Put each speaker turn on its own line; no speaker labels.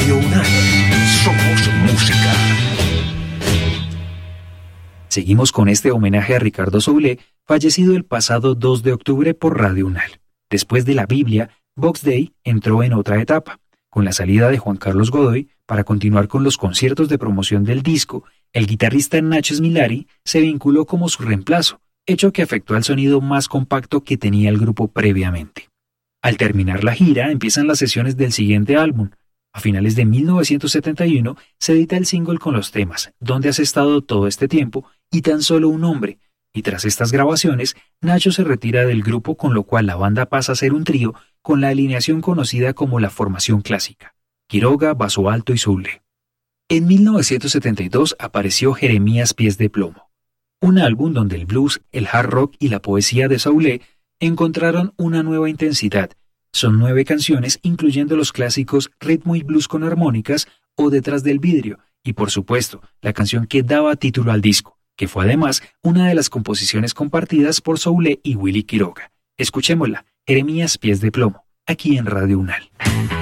Radio Unal. Somos música.
Seguimos con este homenaje a Ricardo Soule, fallecido el pasado 2 de octubre por Radio Unal. Después de la Biblia, Box Day entró en otra etapa. Con la salida de Juan Carlos Godoy, para continuar con los conciertos de promoción del disco, el guitarrista Nacho Smilari se vinculó como su reemplazo, hecho que afectó al sonido más compacto que tenía el grupo previamente. Al terminar la gira, empiezan las sesiones del siguiente álbum. A finales de 1971 se edita el single con los temas ¿Dónde has estado todo este tiempo? Y Tan solo un hombre. Y tras estas grabaciones, Nacho se retira del grupo, con lo cual la banda pasa a ser un trío con la alineación conocida como la formación clásica: Quiroga, bajo alto y Soule. En 1972 apareció Jeremías Pies de Plomo, un álbum donde el blues, el hard rock y la poesía de Soule encontraron una nueva intensidad. Son 9 canciones, incluyendo los clásicos Ritmo y Blues con armónicas o Detrás del vidrio, y por supuesto, la canción que daba título al disco, que fue además una de las composiciones compartidas por Soule y Willy Quiroga. Escuchémosla, Jeremías Pies de Plomo, aquí en Radio Unal.